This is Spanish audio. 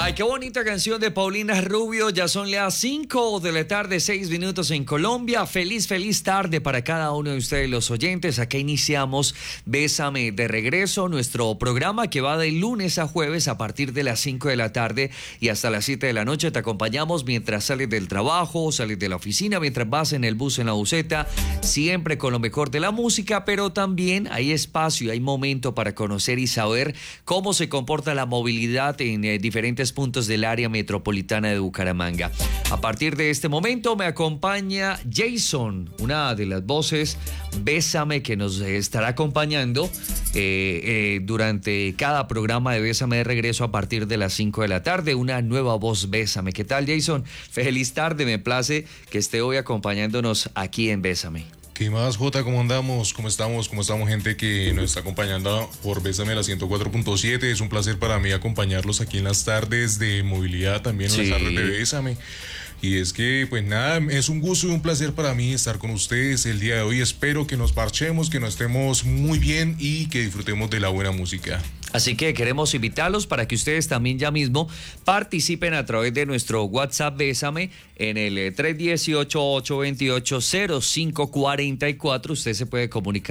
Ay, qué bonita canción de Paulina Rubio. Ya son las 5 de la tarde, 6 minutos en Colombia. Feliz tarde para cada uno de ustedes los oyentes. Acá iniciamos Bésame de regreso, nuestro programa que va de lunes a jueves a partir de las 5 de la tarde y hasta las 7 de la noche. Te acompañamos mientras sales del trabajo, sales de la oficina, mientras vas en el bus, en la buseta, siempre con lo mejor de la música, pero también hay espacio, hay momento para conocer y saber cómo se comporta la movilidad en diferentes puntos del área metropolitana de Bucaramanga. A partir de este momento me acompaña Jason, una de las voces Bésame que nos estará acompañando durante cada programa de Bésame de regreso a partir de las 5 de la tarde. Una nueva voz Bésame. ¿Qué tal, Jason? Feliz tarde, me place que esté hoy acompañándonos aquí en Bésame. ¿Qué más, Jota? ¿Cómo andamos? ¿Cómo estamos? ¿Cómo estamos, gente que nos está acompañando por Bésame la 104.7? Es un placer para mí acompañarlos aquí en las tardes de movilidad, también en las tardes de Bésame. Y es que, pues nada, es un gusto y un placer para mí estar con ustedes el día de hoy. Espero que nos parchemos, que nos estemos muy bien y que disfrutemos de la buena música. Así que queremos invitarlos para que ustedes también ya mismo participen a través de nuestro WhatsApp Bésame en el 318-828-0544. Usted se puede comunicar